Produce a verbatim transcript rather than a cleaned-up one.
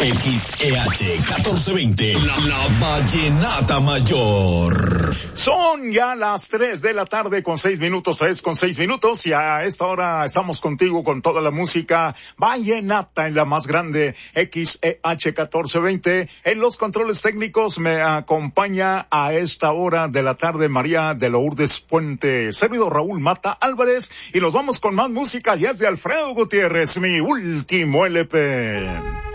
X E H catorce veinte, la, la Vallenata Mayor. Son ya las tres de la tarde con seis minutos, tres con seis minutos, y a esta hora estamos contigo con toda la música vallenata en la más grande X E H catorce veinte. En los controles técnicos me acompaña a esta hora de la tarde María de Lourdes Puente, servidor Raúl Mata Álvarez, y nos vamos con más música. Ya es de Alfredo Gutiérrez, mi último L P.